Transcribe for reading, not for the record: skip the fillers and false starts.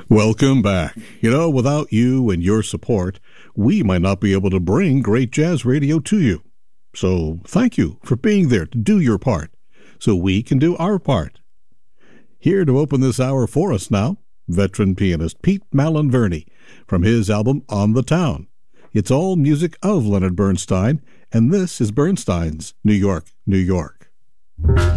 Welcome back. Without you and your support, we might not be able to bring great jazz radio to you. So thank you for being there to do your part so we can do our part. Here to open this hour for us now, veteran pianist Pete Malin-Verney from his album On the Town. It's all music of Leonard Bernstein, and this is Bernstein's New York, New York.